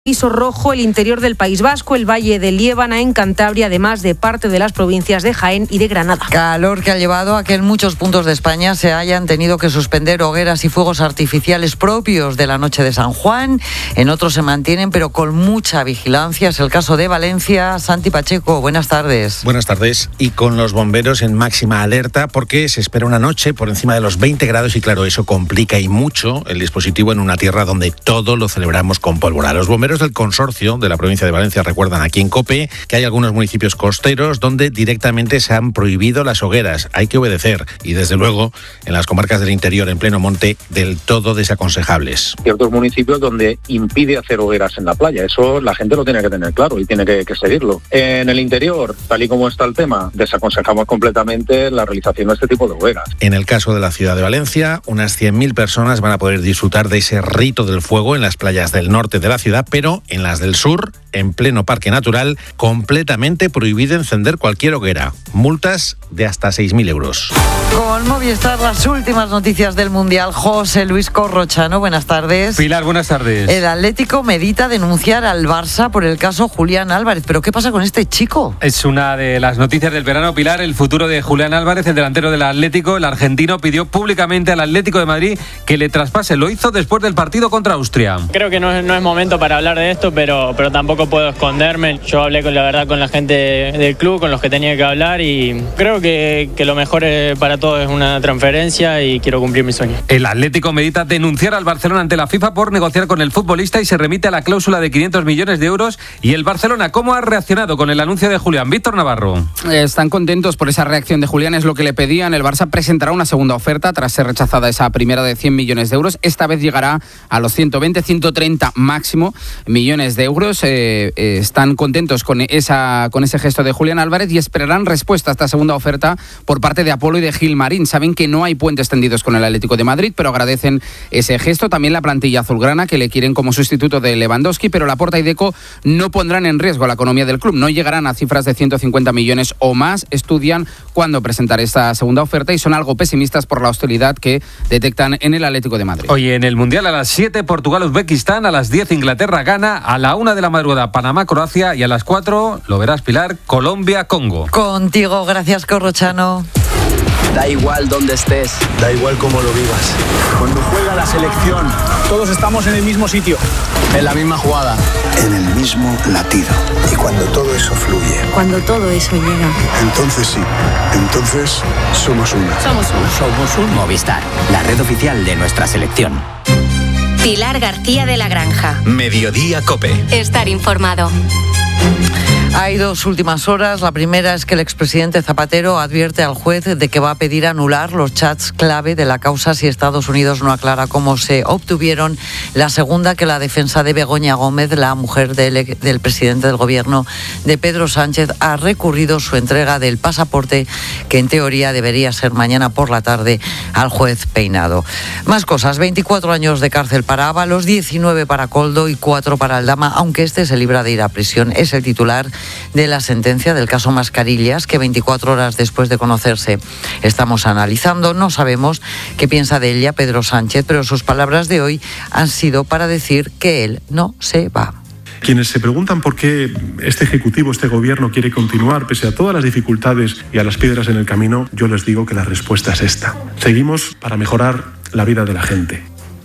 Aviso rojo el interior del País Vasco, el Valle de Liébana en Cantabria, además de parte de las provincias de Jaén y de Granada. Calor que ha llevado a que en muchos puntos de España se hayan tenido que suspender hogueras y fuegos artificiales propios de la noche de San Juan. En otros se mantienen, pero con mucha vigilancia. Es el caso de Valencia. Santi Pacheco, buenas tardes. Buenas tardes. Y con los bomberos en máxima alerta porque se espera una noche por encima de los 20 grados y claro, eso complica y mucho el dispositivo en una tierra donde todo lo celebramos con pólvora. Los bomberos del consorcio de la provincia de Valencia recuerdan aquí en COPE que hay algunos municipios costeros donde directamente se han prohibido las hogueras. Hay que obedecer y desde luego en las comarcas del interior en pleno monte del todo desaconsejables. Ciertos municipios donde impide hacer hogueras en la playa, eso la gente lo tiene que tener claro y tiene que seguirlo. En el interior, tal y como está el tema, desaconsejamos completamente la realización de este tipo de hogueras. En el caso de la ciudad de Valencia, unas 100.000 personas van a poder disfrutar de ese rito del fuego en las playas del norte de la ciudad, pero en las del sur, en pleno parque natural, completamente prohibido encender cualquier hoguera. Multas de hasta 6.000 euros. Con Movistar, las últimas noticias del Mundial. José Luis Corrochano, buenas tardes. Pilar, buenas tardes. El Atlético medita denunciar al Barça por el caso Julián Álvarez. ¿Pero qué pasa con este chico? Es una de las noticias del verano, Pilar. El futuro de Julián Álvarez, el delantero del Atlético, el argentino, pidió públicamente al Atlético de Madrid que le traspase. Lo hizo después del partido contra Austria. Creo que no es momento para hablar de esto, pero tampoco puedo esconderme. Yo hablé con la gente del club, con los que tenía que hablar y creo que lo mejor para todos es una transferencia y quiero cumplir mi sueño. El Atlético medita denunciar al Barcelona ante la FIFA por negociar con el futbolista y se remite a la cláusula de 500 millones de euros. ¿Y el Barcelona cómo ha reaccionado con el anuncio de Julián? Víctor Navarro. Están contentos por esa reacción de Julián, es lo que le pedían. El Barça presentará una segunda oferta tras ser rechazada esa primera de 100 millones de euros. Esta vez llegará a los 120, 130 máximo millones de euros. Están contentos con ese gesto de Julián Álvarez y esperarán respuesta a esta segunda oferta por parte de Apolo y de Gilmarín. Saben que no hay puentes tendidos con el Atlético de Madrid, pero agradecen ese gesto. También la plantilla azulgrana, que le quieren como sustituto de Lewandowski, pero Laporta y Deco no pondrán en riesgo la economía del club. No llegarán a cifras de 150 millones o más. Estudian cuándo presentar esta segunda oferta y son algo pesimistas por la hostilidad que detectan en el Atlético de Madrid. Hoy en el Mundial a las 7 Portugal-Uzbekistán, a las 10 Inglaterra-Ghana, a la 1 de la madrugada Panamá-Croacia y a las 4, lo verás Pilar, Colombia-Congo. Contigo, gracias Corrochano. Da igual dónde estés, da igual cómo lo vivas. Cuando juega la selección, todos estamos en el mismo sitio, en la misma jugada, en el mismo latido. Y cuando todo eso fluye, cuando todo eso llega, entonces sí, entonces somos uno. Somos un Movistar, la red oficial de nuestra selección. Pilar García de la Granja. Mediodía COPE. Estar informado. Hay dos últimas horas. La primera es que el expresidente Zapatero advierte al juez de que va a pedir anular los chats clave de la causa si Estados Unidos no aclara cómo se obtuvieron. La segunda, que la defensa de Begoña Gómez, la mujer del presidente del gobierno de Pedro Sánchez, ha recurrido su entrega del pasaporte, que en teoría debería ser mañana por la tarde, al juez Peinado. Más cosas: 24 años de cárcel para Ábalos, 19 para Koldo y 4 para Aldama, aunque este se libra de ir a prisión. Es el titular de la sentencia del caso Mascarillas, que 24 horas después de conocerse estamos analizando. No sabemos qué piensa de ella Pedro Sánchez, pero sus palabras de hoy han sido para decir que él no se va. Quienes se preguntan por qué este Ejecutivo, este Gobierno quiere continuar pese a todas las dificultades y a las piedras en el camino, yo les digo que la respuesta es esta. Seguimos para mejorar la vida de la gente.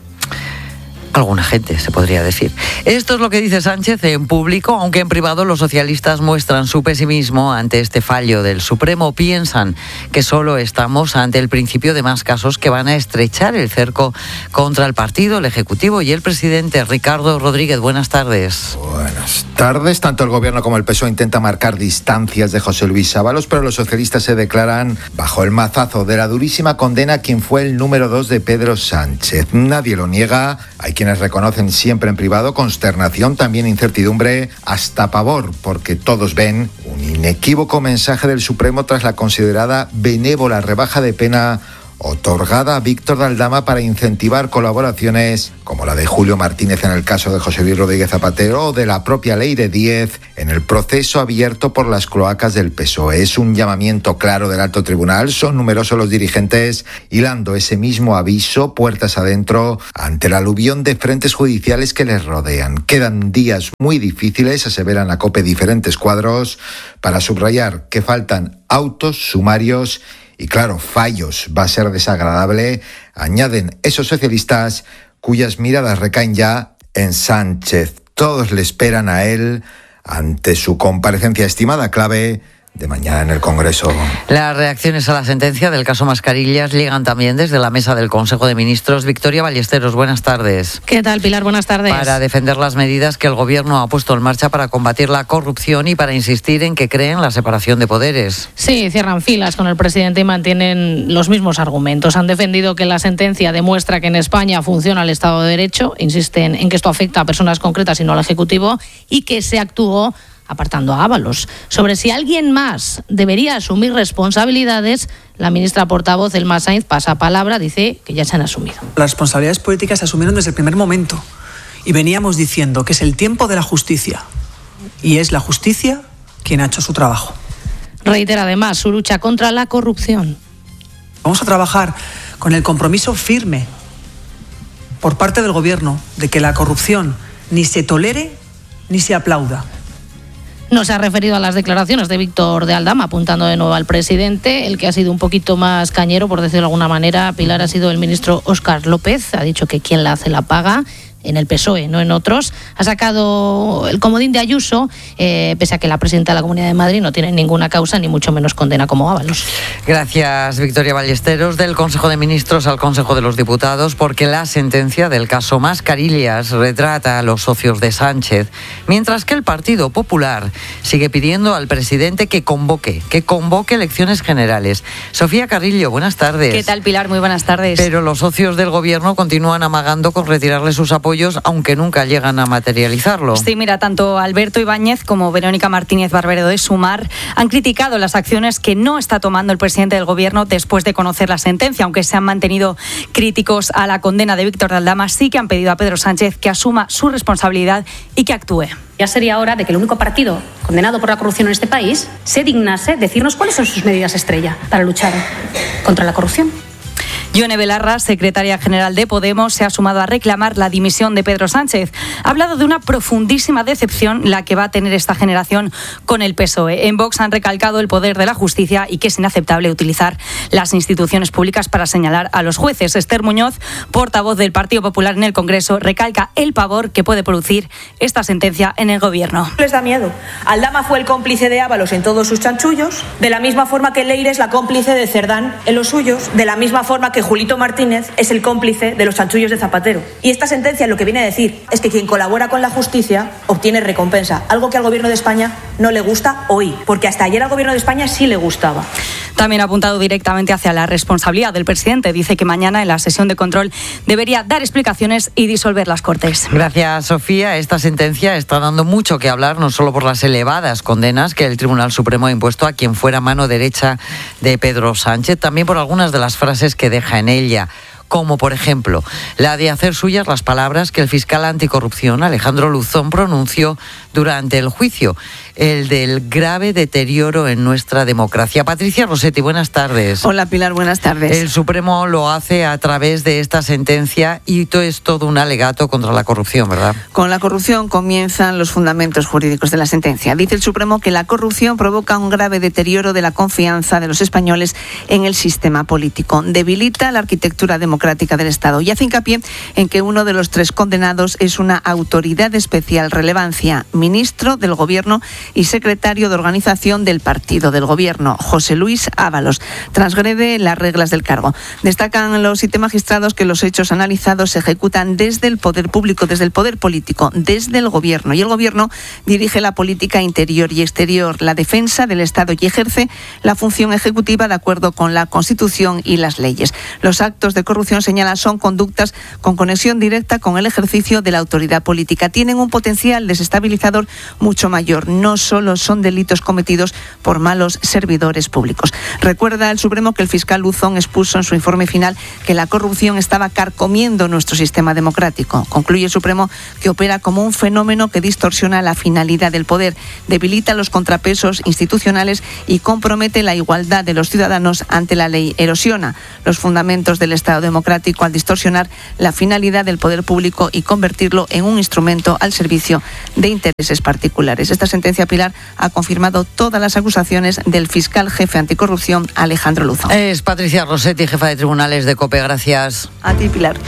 Alguna gente, se podría decir. Esto es lo que dice Sánchez en público, aunque en privado los socialistas muestran su pesimismo ante este fallo del Supremo. Piensan que solo estamos ante el principio de más casos que van a estrechar el cerco contra el partido, el Ejecutivo y el presidente. Ricardo Rodríguez, buenas tardes. Buenas tardes. Tanto el Gobierno como el PSOE intentan marcar distancias de José Luis Ábalos, pero los socialistas se declaran bajo el mazazo de la durísima condena a quien fue el número 2 de Pedro Sánchez. Nadie lo niega. Hay quienes reconocen siempre en privado consternación, también incertidumbre, hasta pavor, porque todos ven un inequívoco mensaje del Supremo tras la considerada benévola rebaja de pena otorgada a Víctor de Aldama para incentivar colaboraciones como la de Julio Martínez en el caso de José Luis Rodríguez Zapatero o de la propia Ley de 10 en el proceso abierto por las cloacas del PSOE. Es un llamamiento claro del alto tribunal. Son numerosos los dirigentes hilando ese mismo aviso puertas adentro ante el aluvión de frentes judiciales que les rodean. Quedan días muy difíciles, aseveran a COPE diferentes cuadros, para subrayar que faltan autos, sumarios y, claro, fallos. Va a ser desagradable, añaden esos socialistas cuyas miradas recaen ya en Sánchez. Todos le esperan a él ante su comparecencia estimada clave de mañana en el Congreso. Las reacciones a la sentencia del caso Mascarillas llegan también desde la mesa del Consejo de Ministros. Victoria Ballesteros, buenas tardes. ¿Qué tal, Pilar? Buenas tardes. Para defender las medidas que el Gobierno ha puesto en marcha para combatir la corrupción y para insistir en que creen la separación de poderes. Sí, cierran filas con el presidente y mantienen los mismos argumentos. Han defendido que la sentencia demuestra que en España funciona el Estado de Derecho, insisten en que esto afecta a personas concretas y no al Ejecutivo, y que se actuó apartando a Ábalos. Sobre si alguien más debería asumir responsabilidades, la ministra portavoz, Elma Sainz, pasa palabra, dice que ya se han asumido. Las responsabilidades políticas se asumieron desde el primer momento y veníamos diciendo que es el tiempo de la justicia y es la justicia quien ha hecho su trabajo. Reitera además su lucha contra la corrupción. Vamos a trabajar con el compromiso firme por parte del Gobierno de que la corrupción ni se tolere ni se aplauda. No se ha referido a las declaraciones de Víctor de Aldama, apuntando de nuevo al presidente. El que ha sido un poquito más cañero, por decirlo de alguna manera, Pilar, ha sido el ministro Óscar López. Ha dicho que quien la hace la paga, en el PSOE, no en otros. Ha sacado el comodín de Ayuso, pese a que la presidenta de la Comunidad de Madrid no tiene ninguna causa, ni mucho menos condena como Ábalos. Gracias, Victoria Ballesteros. Del Consejo de Ministros al Consejo de los Diputados, porque la sentencia del caso Mascarillas retrata a los socios de Sánchez, mientras que el Partido Popular sigue pidiendo al presidente que convoque elecciones generales. Sofía Carrillo, buenas tardes. ¿Qué tal, Pilar? Muy buenas tardes. Pero los socios del Gobierno continúan amagando con retirarle sus apoyos, aunque nunca llegan a materializarlo. Sí, mira, tanto Alberto Ibáñez como Verónica Martínez Barbero de Sumar han criticado las acciones que no está tomando el presidente del Gobierno después de conocer la sentencia. Aunque se han mantenido críticos a la condena de Víctor de Aldama, sí que han pedido a Pedro Sánchez que asuma su responsabilidad y que actúe. Ya sería hora de que el único partido condenado por la corrupción en este país se dignase decirnos cuáles son sus medidas estrella para luchar contra la corrupción. Yone Belarra, secretaria general de Podemos, se ha sumado a reclamar la dimisión de Pedro Sánchez. Ha hablado de una profundísima decepción la que va a tener esta generación con el PSOE. En Vox han recalcado el poder de la justicia y que es inaceptable utilizar las instituciones públicas para señalar a los jueces. Esther Muñoz, portavoz del Partido Popular en el Congreso, recalca el pavor que puede producir esta sentencia en el Gobierno. Les da miedo. Aldama fue el cómplice de Ábalos en todos sus chanchullos, de la misma forma que Leire es la cómplice de Cerdán en los suyos, de la misma forma que Julito Martínez es el cómplice de los chanchullos de Zapatero. Y esta sentencia lo que viene a decir es que quien colabora con la justicia obtiene recompensa, algo que al Gobierno de España no le gusta hoy, porque hasta ayer al Gobierno de España sí le gustaba. También ha apuntado directamente hacia la responsabilidad del presidente. Dice que mañana en la sesión de control debería dar explicaciones y disolver las Cortes. Gracias, Sofía. Esta sentencia está dando mucho que hablar, no solo por las elevadas condenas que el Tribunal Supremo ha impuesto a quien fuera mano derecha de Pedro Sánchez, también por algunas de las frases que deja en ella, como por ejemplo la de hacer suyas las palabras que el fiscal anticorrupción Alejandro Luzón pronunció durante el juicio, el del grave deterioro en nuestra democracia. Patricia Rossetti, buenas tardes. Hola, Pilar, buenas tardes. El Supremo lo hace a través de esta sentencia y es todo un alegato contra la corrupción, ¿verdad? Con la corrupción comienzan los fundamentos jurídicos de la sentencia. Dice el Supremo que la corrupción provoca un grave deterioro de la confianza de los españoles en el sistema político. Debilita la arquitectura democrática del Estado y hace hincapié en que uno de los tres condenados es una autoridad de especial relevancia, ministro del Gobierno y secretario de organización del partido del Gobierno, José Luis Ábalos. Transgrede las reglas del cargo. Destacan los 7 magistrados que los hechos analizados se ejecutan desde el poder público, desde el poder político, desde el Gobierno. Y el Gobierno dirige la política interior y exterior, la defensa del Estado y ejerce la función ejecutiva de acuerdo con la Constitución y las leyes. Los actos de corrupción Anticorrupción señala son conductas con conexión directa con el ejercicio de la autoridad política. Tienen un potencial desestabilizador mucho mayor. No solo son delitos cometidos por malos servidores públicos. Recuerda el Supremo que el fiscal Luzón expuso en su informe final que la corrupción estaba carcomiendo nuestro sistema democrático. Concluye el Supremo que opera como un fenómeno que distorsiona la finalidad del poder, debilita los contrapesos institucionales y compromete la igualdad de los ciudadanos ante la ley, erosiona los fundamentos del Estado democrático al distorsionar la finalidad del poder público y convertirlo en un instrumento al servicio de intereses particulares. Esta sentencia, Pilar, ha confirmado todas las acusaciones del fiscal jefe anticorrupción Alejandro Luzón. Es Patricia Rossetti, jefa de tribunales de COPE. Gracias. A ti, Pilar.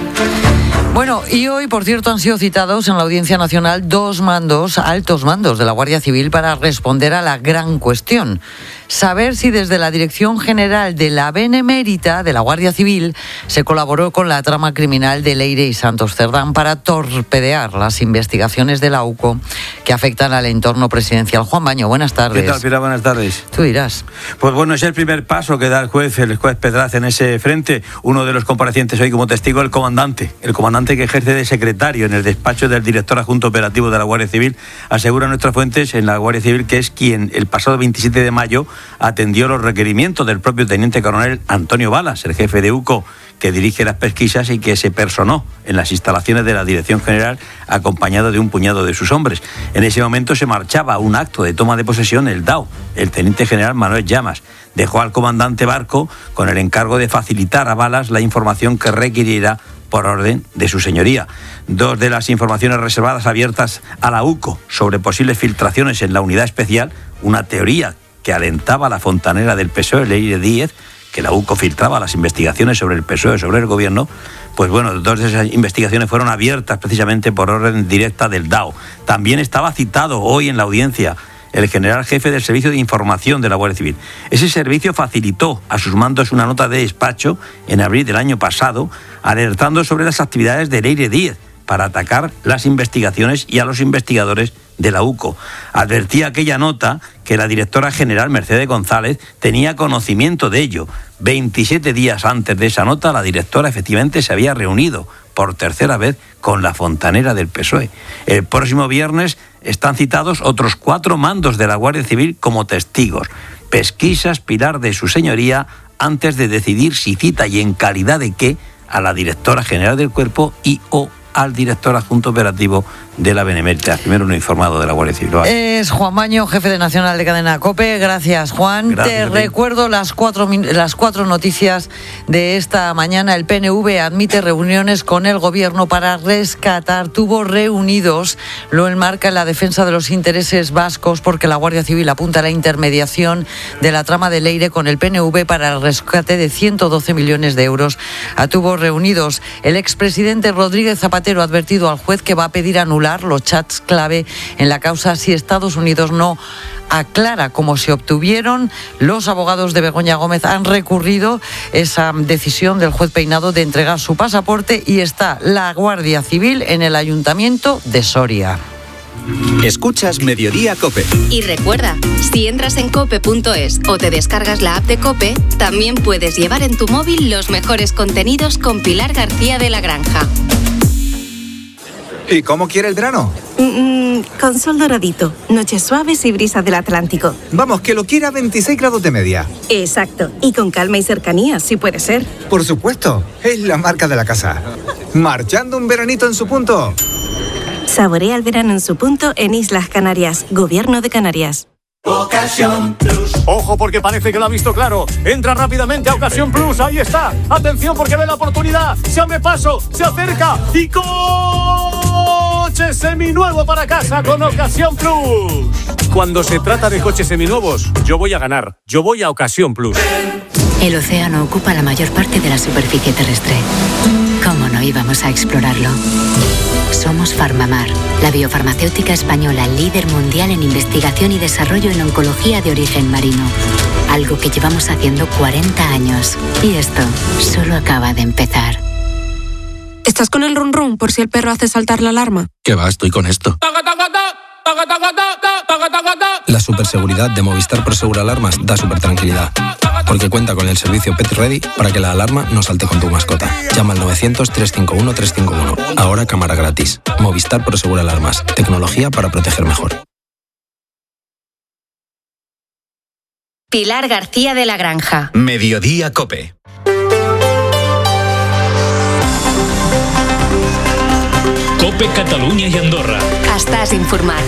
Bueno, y hoy, por cierto, han sido citados en la Audiencia Nacional dos altos mandos de la Guardia Civil para responder a la gran cuestión. Saber si desde la Dirección General de la Benemérita de la Guardia Civil se colaboró con la trama criminal de Leire y Santos Cerdán para torpedear las investigaciones de la UCO que afectan al entorno presidencial. Juan Baño, buenas tardes. ¿Qué tal, Pilar? Buenas tardes. Tú dirás. Pues bueno, es el primer paso que da el juez Pedraz en ese frente. Uno de los comparecientes hoy como testigo, el comandante que ejerce de secretario en el despacho del director adjunto operativo de la Guardia Civil, asegura nuestras fuentes en la Guardia Civil que es quien el pasado 27 de mayo atendió los requerimientos del propio teniente coronel Antonio Balas, el jefe de UCO, que dirige las pesquisas y que se personó en las instalaciones de la Dirección General acompañado de un puñado de sus hombres. En ese momento se marchaba a un acto de toma de posesión el DAO, el teniente general Manuel Llamas. Dejó al comandante Barco con el encargo de facilitar a Balas la información que requiriera por orden de su señoría. Dos de las informaciones reservadas abiertas a la UCO sobre posibles filtraciones en la unidad especial, una teoría que alentaba a la fontanera del PSOE, Leire Díez, que la UCO filtraba las investigaciones sobre el PSOE, sobre el gobierno. Pues bueno, dos de esas investigaciones fueron abiertas precisamente por orden directa del DAO. También estaba citado hoy en la audiencia el general jefe del Servicio de Información de la Guardia Civil. Ese servicio facilitó a sus mandos una nota de despacho en abril del año pasado, alertando sobre las actividades de Leire Díez para atacar las investigaciones y a los investigadores de la UCO. Advertía aquella nota que la directora general Mercedes González tenía conocimiento de ello. 27 días antes de esa nota, la directora efectivamente se había reunido por tercera vez con la fontanera del PSOE. El próximo viernes están citados otros 4 mandos de la Guardia Civil como testigos. Pesquisas, Pilar, de su señoría, antes de decidir si cita y en calidad de qué a la directora general del cuerpo y o al director adjunto operativo de la Benemérita. Primero un informado de la Guardia Civil. Es Juan Baño, jefe de Nacional de Cadena COPE. Gracias, Juan. Gracias. Te recuerdo las cuatro noticias de esta mañana. El PNV admite reuniones con el Gobierno para rescatar. Tuvo reunidos, lo enmarca en la defensa de los intereses vascos, porque la Guardia Civil apunta a la intermediación de la trama de Leire con el PNV para el rescate de 112 millones de euros. Tuvo reunidos. El expresidente Rodríguez Zapatero ha advertido al juez que va a pedir anular los chats clave en la causa si Estados Unidos no aclara cómo se obtuvieron. Los abogados de Begoña Gómez han recurrido esa decisión del juez Peinado de entregar su pasaporte y está la Guardia Civil en el Ayuntamiento de Soria. Escuchas Mediodía COPE. Y recuerda, si entras en cope.es o te descargas la app de COPE, también puedes llevar en tu móvil los mejores contenidos con Pilar García de la Granja. ¿Y cómo quiere el verano? Con sol doradito, noches suaves y brisa del Atlántico. Vamos, que lo quiera a 26 grados de media. Exacto, y con calma y cercanía, si puede ser. Por supuesto, es la marca de la casa. Marchando un veranito en su punto. Saborea el verano en su punto en Islas Canarias, Gobierno de Canarias. Ocasión Plus. Ojo, porque parece que lo ha visto claro. Entra rápidamente a Ocasión Plus. Ahí está. Atención, porque ve la oportunidad. Se abre paso, se acerca y coche seminuevo para casa con Ocasión Plus. Cuando se trata de coches seminuevos, yo voy a ganar. Yo voy a Ocasión Plus. El océano ocupa la mayor parte de la superficie terrestre. ¿Cómo no íbamos a explorarlo? Somos Farmamar, la biofarmacéutica española líder mundial en investigación y desarrollo en oncología de origen marino. Algo que llevamos haciendo 40 años. Y esto solo acaba de empezar. ¿Estás con el run run por si el perro hace saltar la alarma? ¿Qué va? Estoy con esto. La superseguridad de Movistar Prosegur Alarmas da supertranquilidad, porque cuenta con el servicio Pet Ready para que la alarma no salte con tu mascota. Llama al 900-351-351. Ahora cámara gratis. Movistar Prosegur Alarmas. Tecnología para proteger mejor. Pilar García de la Granja. Mediodía COPE. COPE Catalunya i Andorra. Estàs informat.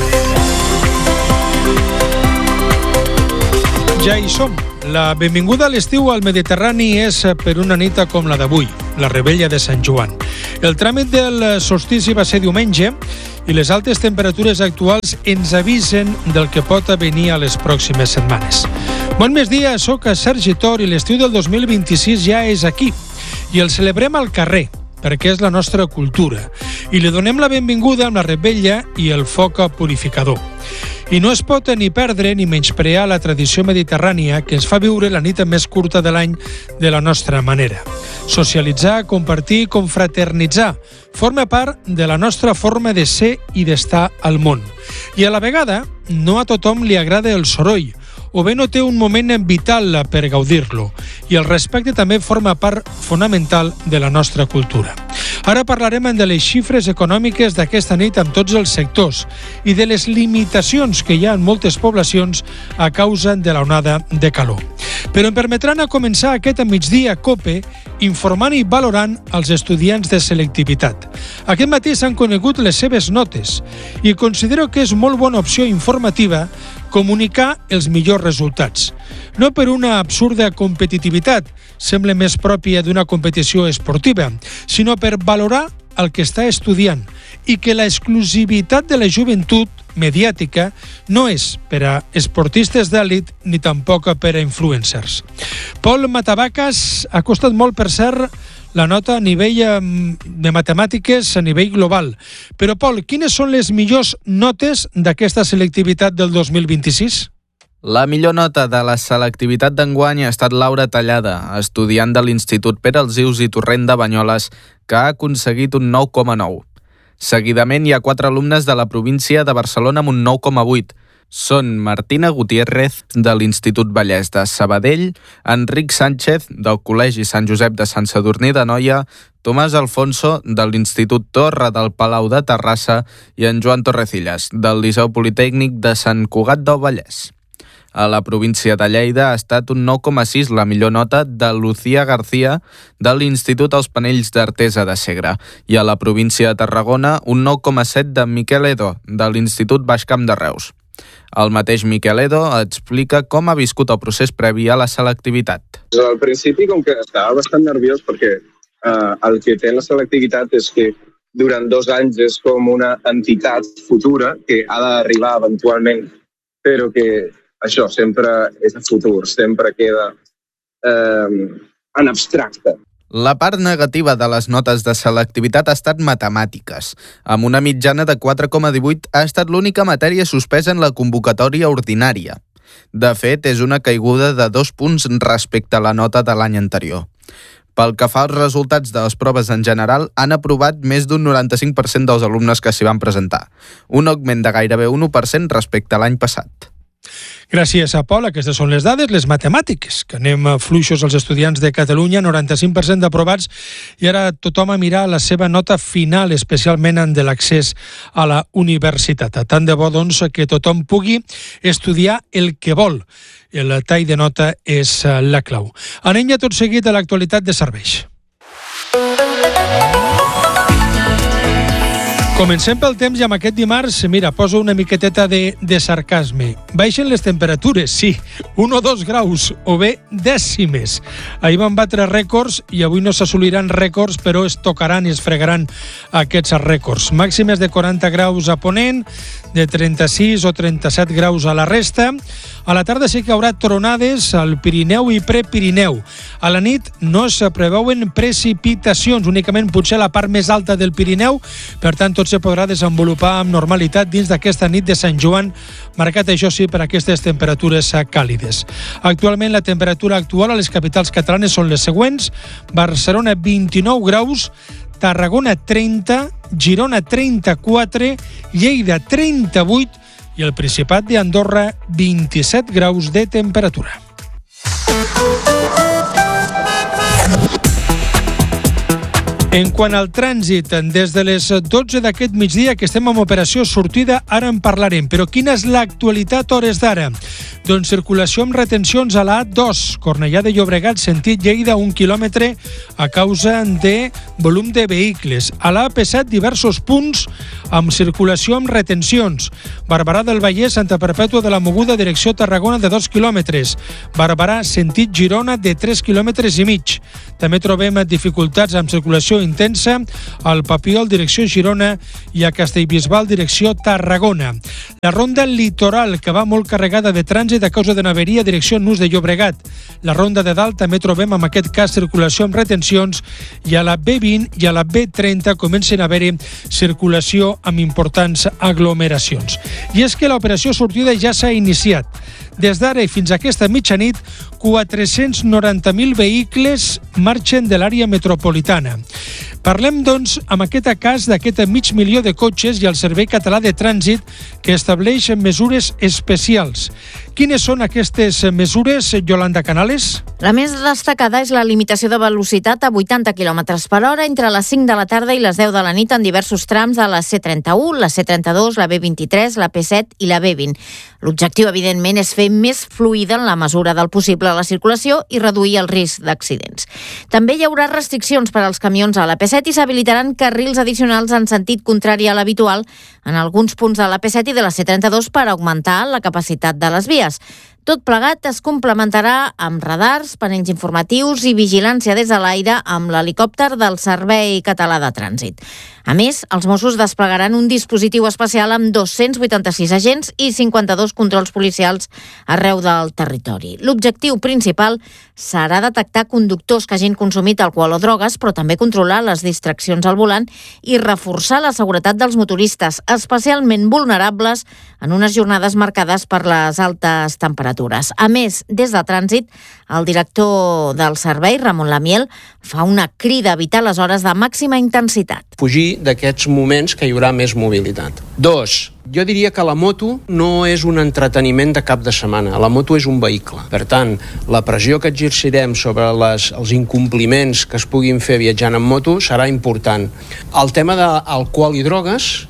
Ja hi som. La benvinguda a l'estiu al Mediterrani és per una nit com la d'avui, la Revetlla de Sant Joan. El tràmit del solstici va ser diumenge i les altes temperatures actuals ens avisen del que pot venir a les pròximes setmanes. Bon migdia, soc Sergi Tor i l'estiu del 2026 ja és aquí i el celebrem al carrer, perquè és la nostra cultura, i li donem la benvinguda amb la Revetlla i el foc purificador. I no es pot ni perdre ni menysprear la tradició mediterrània que ens fa viure la nit més curta de l'any de la nostra manera. Socialitzar, compartir, confraternitzar, forma part de la nostra forma de ser i d'estar al món. I a la vegada, no a tothom li agrada el soroll, o bé no té un moment vital per gaudir-lo, i el respecte també forma part fonamental de la nostra cultura. Ara parlarem de les xifres econòmiques d'aquesta nit amb tots els sectors i de les limitacions que hi ha en moltes poblacions a causa de l'onada de calor. Però em permetran començar aquest migdia COPE informant i valorant els estudiants de selectivitat. Aquest matí s'han conegut les seves notes i considero que és molt bona opció informativa comunicar els millors resultats. No per una absurda competitivitat, sembla més pròpia d'una competició esportiva, sinó per valorar el que està estudiant i que la exclusivitat de la joventut mediàtica no és per a esportistes d'èlit ni tampoc per a influencers. Pol Matavacas ha costat molt, per cert, la nota a nivell de matemàtiques a nivell global. Però, Pol, quines són les millors notes d'aquesta selectivitat del 2026? La millor nota de la selectivitat d'enguany ha estat Laura Tallada, estudiant de l'Institut Pere Alsius i Torrent de Banyoles, que ha aconseguit un 9,9. Seguidament hi ha 4 alumnes de la província de Barcelona amb un 9,8. Són Martina Gutiérrez, de l'Institut Vallès de Sabadell, Enric Sánchez, del Col·legi Sant Josep de Sant Sadurní d'Anoia, Tomàs Alfonso, de l'Institut Torre del Palau de Terrassa i en Joan Torrecillas, del Liceu Politècnic de Sant Cugat del Vallès. A la província de Lleida ha estat un 9,6 la millor nota de Lucía García, de l'Institut Els Panells d'Artesa de Segre, i a la província de Tarragona un 9,7 de Miquel Edo, de l'Institut Baix Camp de Reus. El mateix Miquel Edo explica com ha viscut el procés previ a la selectivitat. Al principi, com que estava bastant nerviós, perquè el que té la selectivitat és que durant 2 anys és com una entitat futura que ha d'arribar eventualment, però que això sempre és el futur, sempre queda en abstracte. La part negativa de les notes de selectivitat ha estat matemàtiques. Amb una mitjana de 4,18 ha estat l'única matèria suspesa en la convocatòria ordinària. De fet, és una caiguda de 2 punts respecte a la nota de l'any anterior. Pel que fa als resultats de les proves en general, han aprovat més d'un 95% dels alumnes que s'hi van presentar, un augment de gairebé un 1% respecte a l'any passat. Gràcies a Pol, aquestes són les dades, les matemàtiques, que anem fluixos els estudiants de Catalunya, 95% d'aprovats, i ara tothom a mirar la seva nota final, especialment en de l'accés a la universitat. Tant de bo, doncs, que tothom pugui estudiar el que vol. El tall de nota és la clau. Anem ja tot seguit a l'actualitat de serveis. Comencem pel temps i amb aquest dimarts, mira, poso una miqueteta de sarcasme. Baixen les temperatures, sí, 1 o 2 graus, o bé dècimes. Ahir van batre rècords i avui no s'assoliran rècords, però es tocaran i es fregaran aquests rècords. Màximes de 40 graus a Ponent, de 36 o 37 graus a la resta. A la tarda sí que hi haurà tronades al Pirineu i Prepirineu. A la nit no es preveuen precipitacions, únicament potser a la part més alta del Pirineu, per tant tot se podrà desenvolupar amb normalitat dins d'aquesta nit de Sant Joan, marcat això sí per aquestes temperatures càlides. Actualment la temperatura actual a les capitals catalanes són les següents: Barcelona 29 graus, Tarragona 30, Girona 34, Lleida 38, i el Principat d'Andorra 27 graus de temperatura. En quant al trànsit, des de les 12 d'aquest migdia que estem en operació sortida, ara en parlarem. Però quina és l'actualitat a hores d'ara? Doncs circulació amb retencions a la A2, Cornellà de Llobregat, sentit Lleida, 1 quilòmetre a causa de volum de vehicles. A la AP7, diversos punts amb circulació amb retencions. Barberà del Vallès, Santa Perpètua de la Mogoda, direcció Tarragona, de 2 quilòmetres. Barberà, sentit Girona, de 3 quilòmetres i mig. També trobem dificultats amb circulació intensa al Papiol, direcció Girona, i a Castellbisbal, direcció Tarragona. La ronda litoral, que va molt carregada de trànsit a causa d'una averia, direcció Nus de Llobregat. La ronda de dalt també trobem, en aquest cas, circulació amb retencions, i a la B20 i a la B30 comencen a haver-hi circulació amb importants aglomeracions. I és que l'operació sortida ja s'ha iniciat. Des d'ara i fins a aquesta mitjanit, 490.000 vehicles marxen de l'àrea metropolitana. Parlem, doncs, en aquest cas d'aquest 500.000 de cotxes i el Servei Català de Trànsit, que estableix mesures especials. Quines són aquestes mesures, Yolanda Canales? La més destacada és la limitació de velocitat a 80 km per hora entre les 5 de la tarda i les 10 de la nit en diversos trams de la C31, la C32, la B23, la P7 i la B20. L'objectiu, evidentment, és fer més fluida en la mesura del possible la circulació i reduir el risc d'accidents. També hi haurà restriccions per als camions a la P7 i s'habilitaran carrils addicionals en sentit contrari a l'habitual en alguns punts de la P7 i de la C32 per augmentar la capacitat de les vies. Tot plegat es complementarà amb radars, panells informatius i vigilància des de l'aire amb l'helicòpter del Servei Català de Trànsit. A més, els Mossos desplegaran un dispositiu especial amb 286 agents i 52 controls policials arreu del territori. L'objectiu principal serà detectar conductors que hagin consumit alcohol o drogues, però també controlar les distraccions al volant i reforçar la seguretat dels motoristes, especialment vulnerables en unes jornades marcades per les altes temperatures. A més, des de Trànsit, el director del servei, Ramon Lamiel, fa una crida a evitar les hores de màxima intensitat. Fugir d'aquests moments que hi haurà més mobilitat. 2. Jo diria que la moto no és un entreteniment de cap de setmana, la moto és un vehicle. Per tant, la pressió que exercirem sobre els incompliments que es puguin fer viatjant en moto serà important. El tema d'alcohol i drogues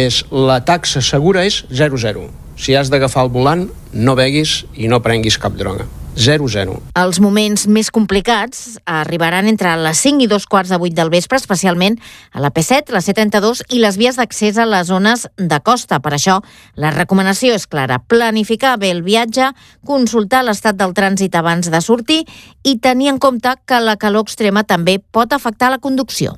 la taxa segura és 0,0. Si has d'agafar el volant, no beguis i no prenguis cap droga. 0-0. Els moments més complicats arribaran entre les 5 i 2:15 del vespre, especialment a la P7, la C32 i les vies d'accés a les zones de costa. Per això, la recomanació és clara: planificar bé el viatge, consultar l'estat del trànsit abans de sortir i tenir en compte que la calor extrema també pot afectar la conducció.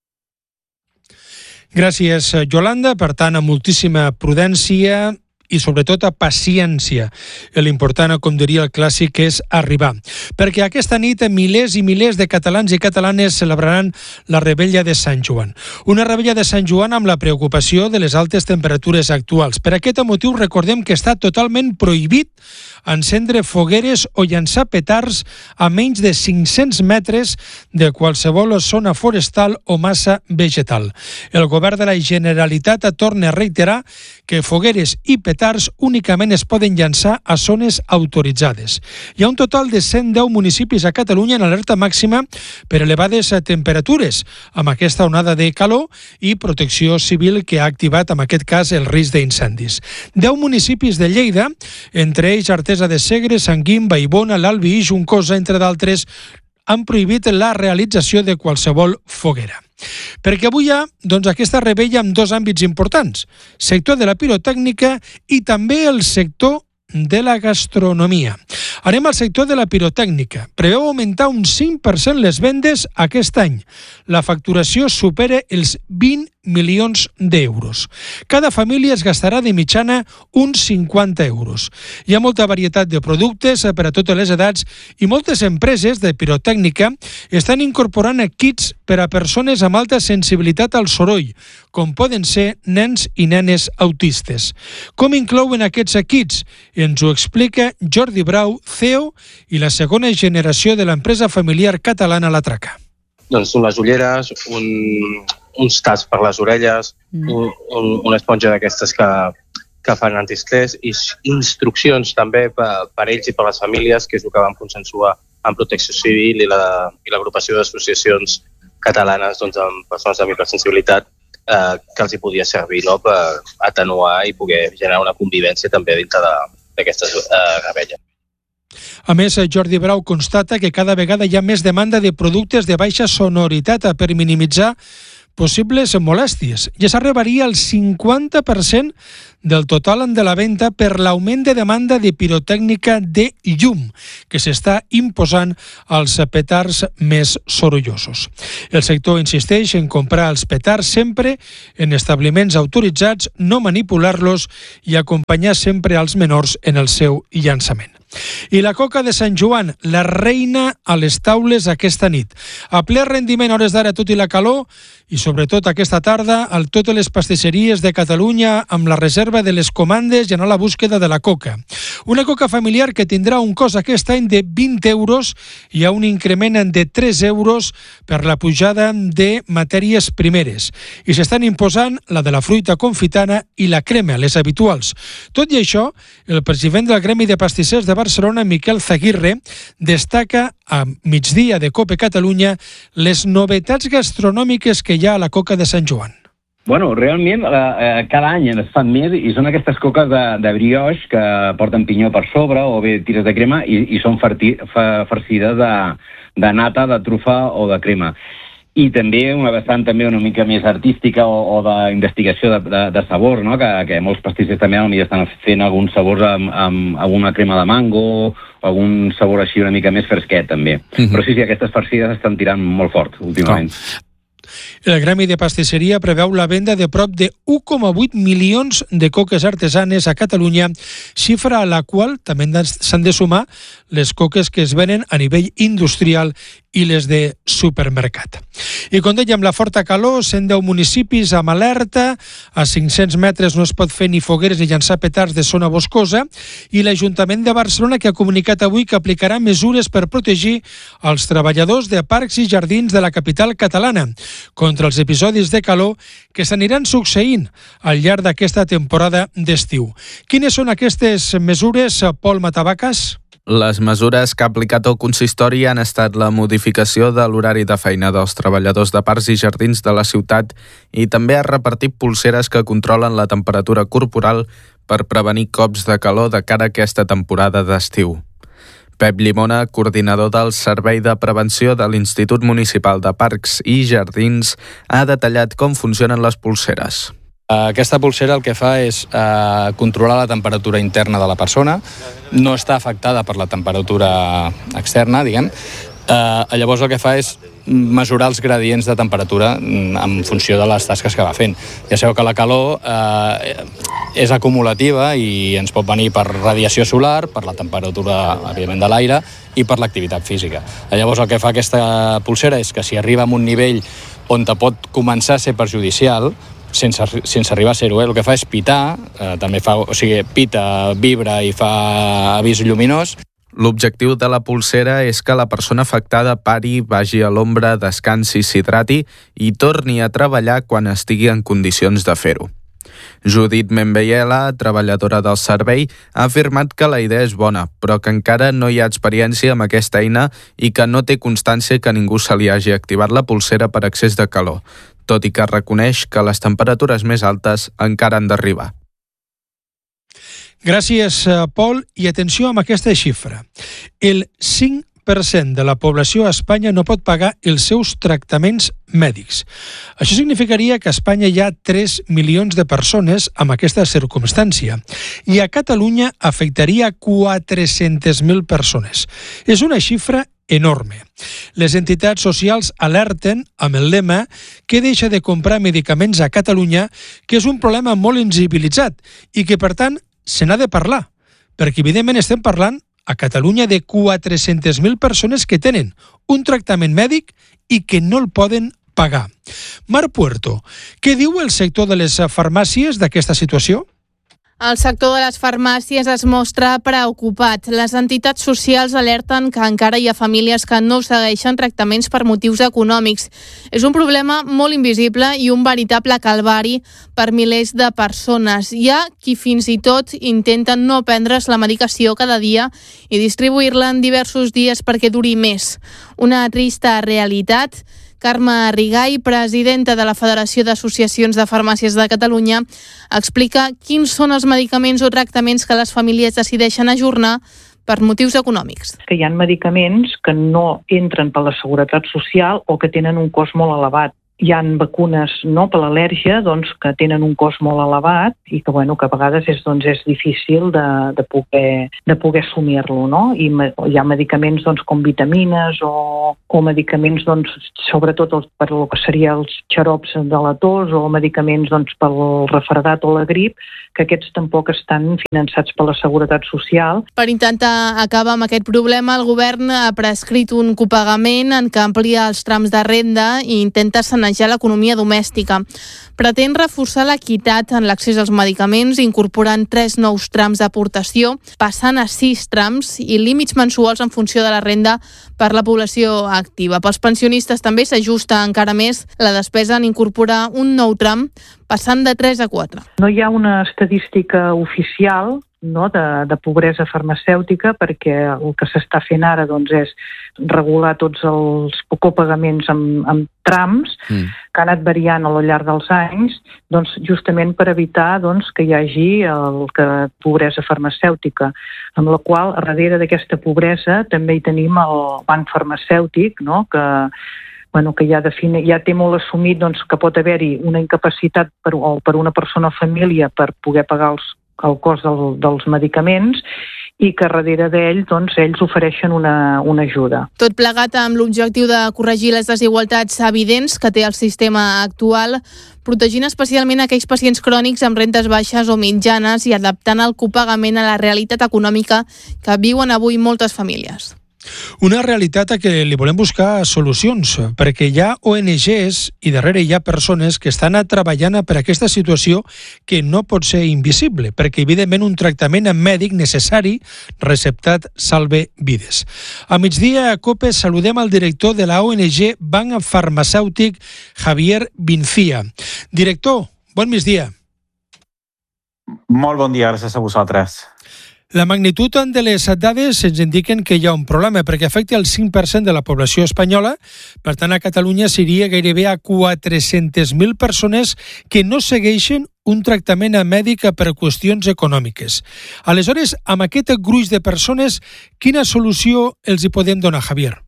Gràcies, Yolanda. Per tant, amb moltíssima prudència i sobretot a paciència. L'important, com diria el clàssic, és arribar. Perquè aquesta nit milers i milers de catalans i catalanes celebraran la Revetlla de Sant Joan. Una Revetlla de Sant Joan amb la preocupació de les altes temperatures actuals. Per aquest motiu recordem que està totalment prohibit encendre fogueres o llançar petards a menys de 500 metres de qualsevol zona forestal o massa vegetal. El govern de la Generalitat torna a reiterar que fogueres i petards únicament es poden llançar a zones autoritzades. Hi ha un total de 110 municipis a Catalunya en alerta màxima per elevades temperatures, amb aquesta onada de calor i Protecció Civil que ha activat, en aquest cas, el risc d'incendis. 10 municipis de Lleida, entre ells Artesa de Segre, Sant Guim, Vallbona, l'Albi i Juncosa, entre d'altres, han prohibit la realització de qualsevol foguera. Perquè avui hi ha aquesta revetlla amb dos àmbits importants: sector de la pirotècnica i també el sector de la gastronomia. Anem al sector de la pirotècnica. Preveu augmentar un 5% les vendes aquest any. La facturació supera els 20 milions d'euros. Cada família es gastarà de mitjana uns 50 euros. Hi ha molta varietat de productes per a totes les edats i moltes empreses de pirotècnica estan incorporant kits per a persones amb alta sensibilitat al soroll, com poden ser nens i nenes autistes. Com inclouen aquests kits? Ens ho explica Jordi Brau, CEO i la segona generació de l'empresa familiar catalana La Traca. Doncs unes ulleres, uns taps per les orelles, una esponja d'aquestes que que fan antiestrès i instruccions també per ells i per les famílies, que és el que vam consensuar amb Protecció Civil i l'agrupació d'associacions catalanes amb persones amb hipersensibilitat, que els hi podia servir per atenuar i poder generar una convivència també dintre d'aquesta rebella. A més, Jordi Brau constata que cada vegada hi ha més demanda de productes de baixa sonoritat per minimitzar possibles molèsties. Ja s'arribaria al 50% del total de la venda per l'augment de demanda de pirotècnica de llum que s'està imposant als petards més sorollosos. El sector insisteix en comprar els petards sempre en establiments autoritzats, no manipular-los i acompanyar sempre als menors en el seu llançament. I la coca de Sant Joan, la reina a les taules aquesta nit. A ple rendiment a hores d'ara, tot i la calor, i sobretot aquesta tarda, a totes les pastisseries de Catalunya amb la reserva de les comandes i anar a la búsqueda de la coca. Una coca familiar que tindrà un cost aquest any de 20 euros i ha un increment de 3 euros per la pujada de matèries primeres. I s'estan imposant la de la fruita confitana i la crema, les habituals. Tot i això, el president del Gremi de Pastissers de Barcelona, Miquel Zaguirre, destaca a migdia de COPE Catalunya les novetats gastronòmiques que hi ha a la coca de Sant Joan. Bueno, realment cada any es fan més i són aquestes coques de brioix que porten pinyó per sobre o bé tires de crema i són farcides de nata, de trufa o de crema. I també una vessant també una mica més artística o d'investigació de sabor, no? que molts pastissers també potser estan fent alguns sabors amb alguna crema de mango o algun sabor així una mica més fresquet també. Però sí, aquestes farcides estan tirant molt fort últimament. El Gremi de Pastisseria preveu la venda de prop de 1,8 milions de coques artesanes a Catalunya, xifra a la qual també s'han de sumar les coques que es venen a nivell industrial i les de supermercat. I com dèiem, la forta calor, 110 municipis amb alerta, a 500 metres no es pot fer ni fogueres ni llançar petards de zona boscosa, i l'Ajuntament de Barcelona que ha comunicat avui que aplicarà mesures per protegir els treballadors de parcs i jardins de la capital catalana contra els episodis de calor que s'aniran succeint al llarg d'aquesta temporada d'estiu. Quines són aquestes mesures, Pol Matavacas? Les mesures que ha aplicat el consistori han estat la modificació de l'horari de feina dels treballadors de parcs i jardins de la ciutat i també ha repartit pulseres que controlen la temperatura corporal per prevenir cops de calor de cara a aquesta temporada d'estiu. Pep Llimona, coordinador del Servei de Prevenció de l'Institut Municipal de Parcs i Jardins, ha detallat com funcionen les pulseres. Aquesta pulsera el que fa és controlar la temperatura interna de la persona, no està afectada per la temperatura externa, diguem. Llavors el que fa és mesurar els gradients de temperatura en funció de les tasques que va fent. Ja sabeu que la calor és acumulativa i ens pot venir per radiació solar, per la temperatura, evidentment, de l'aire i per l'activitat física. Llavors el que fa aquesta pulsera és que si arriba a un nivell on te pot començar a ser perjudicial, sense arribar a ser-ho, el que fa és pitar, també fa, o sigui, pita, vibra i fa avís lluminós. L'objectiu de la pulsera és que la persona afectada pari, vagi a l'ombra, descansi, s'hidrati i torni a treballar quan estigui en condicions de fer-ho. Judit Membeyela, treballadora del servei, ha afirmat que la idea és bona, però que encara no hi ha experiència amb aquesta eina i que no té constància que ningú se li hagi activat la pulsera per excés de calor, tot i que reconeix que les temperatures més altes encara han d'arribar. Gràcies, Pol, i atenció amb aquesta xifra. El 5% de la població a Espanya no pot pagar els seus tractaments mèdics. Això significaria que a Espanya hi ha 3 milions de persones amb aquesta circumstància i a Catalunya afectaria 400.000 persones. És una xifra enorme. Les entitats socials alerten amb el lema que deixa de comprar medicaments a Catalunya, que és un problema molt invisibilitzat i que, per tant, se n'ha de parlar, perquè evidentment estem parlant a Catalunya de 400.000 persones que tenen un tractament mèdic i que no el poden pagar. Marc Puerto, què diu el sector de les farmàcies d'aquesta situació? El sector de les farmàcies es mostra preocupat. Les entitats socials alerten que encara hi ha famílies que no segueixen tractaments per motius econòmics. És un problema molt invisible i un veritable calvari per milers de persones. Hi ha qui fins i tot intenten no prendre's la medicació cada dia i distribuir-la en diversos dies perquè duri més. Una trista realitat. Carme Rigall, presidenta de la Federació d'Associacions de Farmàcies de Catalunya, explica quins són els medicaments o tractaments que les famílies decideixen ajornar per motius econòmics. Que hi ha medicaments que no entren per la Seguretat Social o que tenen un cost molt elevat. Hi ha vacunes per l'al·lèrgia que tenen un cost molt elevat i que a vegades és difícil de poder assumir-lo. No? I hi ha medicaments com vitamines o medicaments sobretot per el que serien els xarops de la tos o medicaments pel refredat o la grip, que aquests tampoc estan finançats per la Seguretat Social. Per intentar acabar amb aquest problema, el govern ha prescrit un copagament en què amplia els trams de renda i intenta sanejar l'economia domèstica. Pretén reforçar l'equitat en l'accés als medicaments, incorporant 3 nous trams d'aportació, passant a 6 trams i límits mensuals en funció de la renda per la població activa. Pels pensionistes també s'ajusta encara més la despesa en incorporar un nou tram, passant de 3 a 4. No hi ha una estadística oficial de pobresa farmacèutica, perquè el que s'està fent ara és regular tots els copagaments amb trams que han anat variant al llarg dels anys, justament per evitar que hi hagi pobresa farmacèutica, amb la qual darrere d'aquesta pobresa també hi tenim el banc farmacèutic, que ja té molt assumit que pot haver-hi una incapacitat per una persona o família per poder pagar el cost dels medicaments i que darrere d'ells ells ofereixen una ajuda. Tot plegat amb l'objectiu de corregir les desigualtats evidents que té el sistema actual, protegint especialment aquells pacients crònics amb rentes baixes o mitjanes i adaptant el copagament a la realitat econòmica que viuen avui moltes famílies. Una realitat a què li volem buscar solucions, perquè hi ha ONGs i darrere hi ha persones que estan treballant per aquesta situació que no pot ser invisible, perquè evidentment un tractament mèdic necessari receptat salve vides. A migdia a COPE saludem al director de la ONG Banc Farmacèutic, Javier Vincia. Director, bon migdia. Molt bon dia, gràcies a vosaltres. La magnitud de les dades ens indiquen que hi ha un problema perquè afecta el 5% de la població espanyola. Per tant, a Catalunya seria gairebé a 400.000 persones que no segueixen un tractament mèdic per qüestions econòmiques. Aleshores, amb aquest gruix de persones, quina solució els hi podem donar, Javier?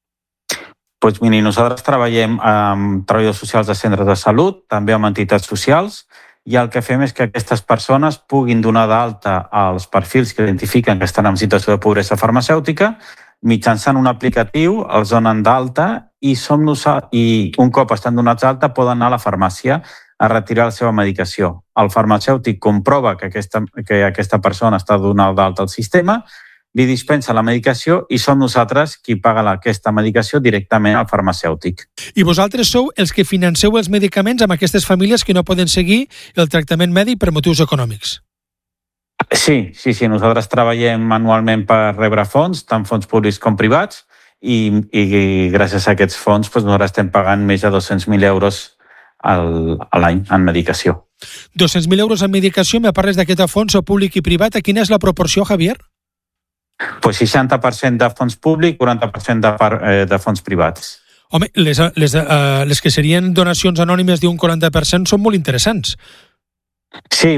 Doncs miri, nosaltres treballem amb treballadors socials de centres de salut, també amb entitats socials, i el que fem és que aquestes persones puguin donar d'alta als perfils que identifiquen que estan en situació de pobresa farmacèutica, mitjançant un aplicatiu, els donen d'alta i un cop estan donats d'alta poden anar a la farmàcia a retirar la seva medicació. El farmacèutic comprova que aquesta persona està donada d'alta al sistema, li dispensa la medicació i som nosaltres qui paga aquesta medicació directament al farmacèutic. I vosaltres sou els que financeu els medicaments amb aquestes famílies que no poden seguir el tractament mèdic per motius econòmics? Sí, nosaltres treballem anualment per rebre fons, tant fons públics com privats, i gràcies a aquests fons nosaltres estem pagant més de 200.000 euros a l'any en medicació. 200.000 euros en medicació, me parles d'aquest fons públic i privat, quina és la proporció, Javier? Pues 60% de fons públic, 40% de fons privats. Home, les que serien donacions anònimes d'un 40% són molt interessants. Sí,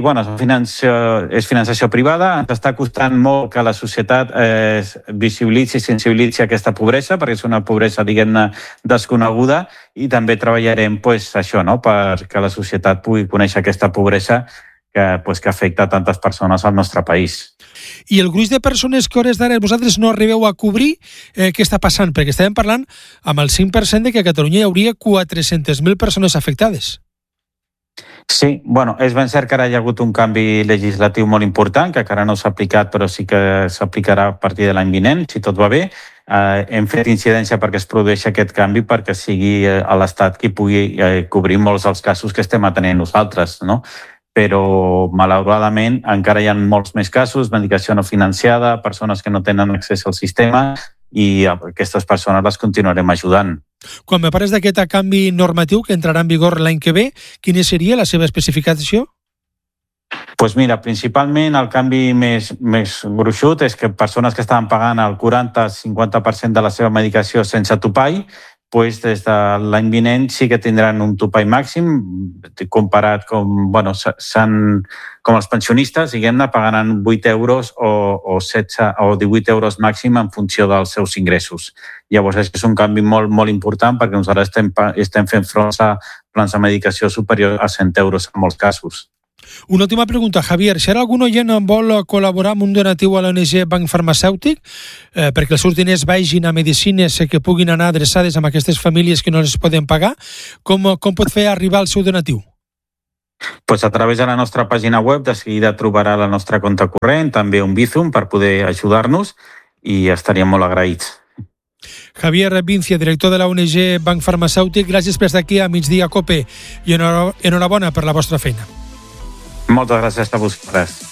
és financiació privada. Ens està costant molt que la societat visibilitzi i sensibilitzi aquesta pobresa, perquè és una pobresa, diguem-ne, desconeguda, i també treballarem perquè la societat pugui conèixer aquesta pobresa que afecta a tantes persones al nostre país. I el gruix de persones que a hores d'ara vosaltres no arribeu a cobrir, què està passant? Perquè estàvem parlant amb el 5% de que a Catalunya hi hauria 400.000 persones afectades. Sí, és ben cert que ara hi ha hagut un canvi legislatiu molt important, que encara no s'ha aplicat, però sí que s'aplicarà a partir de l'any vinent, si tot va bé. Hem fet incidència perquè es produeixi aquest canvi, perquè sigui l'Estat qui pugui cobrir molts dels casos que estem atenent nosaltres, no? però malauradament encara hi ha molts més casos, medicació no financiada, persones que no tenen accés al sistema, i aquestes persones les continuarem ajudant. Quan me parles d'aquest canvi normatiu que entrarà en vigor l'any que ve, quina seria la seva especificació? Pues mira, principalment el canvi més gruixut és que persones que estaven pagant el 40-50% de la seva medicació sense topall, pues des de l'any vinent sí que tindran un topall màxim, comparat com els pensionistes, diguem-ne, pagaran 8 euros o 16 o 18 euros màxim en funció dels seus ingressos. Llavors és un canvi molt, molt important perquè nosaltres estem fent front a plans de medicació superior a 100 euros en molts casos. Una última pregunta, Javier. Si ara algun oient vol col·laborar amb un donatiu a l'ONG Banc Farmacèutic perquè els seus diners vagin a medicines que puguin anar adreçades a aquestes famílies que no les poden pagar, com pot fer arribar el seu donatiu? Pues a través de la nostra pàgina web de seguida trobarà la nostra compte corrent, també un Bizum per poder ajudar-nos i estaríem molt agraïts. Javier Vincia, director de la ONG Banc Farmacèutic, gràcies per estar aquí a Migdia Cope i enhorabona per la vostra feina. Moltes gràcies a vosaltres.